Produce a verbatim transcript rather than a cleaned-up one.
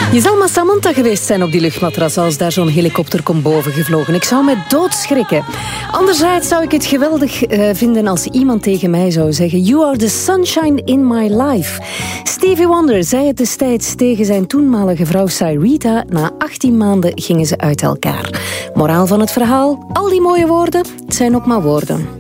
Je zal maar Samantha geweest zijn op die luchtmatras als daar zo'n helikopter komt bovengevlogen. Ik zou me doodschrikken. Anderzijds zou ik het geweldig uh, vinden als iemand tegen mij zou zeggen: You are the sunshine in my life. Stevie Wonder zei het destijds tegen zijn toenmalige vrouw Syreeta. Na achttien maanden gingen ze uit elkaar. Moraal van het verhaal: al die mooie woorden, het zijn ook maar woorden.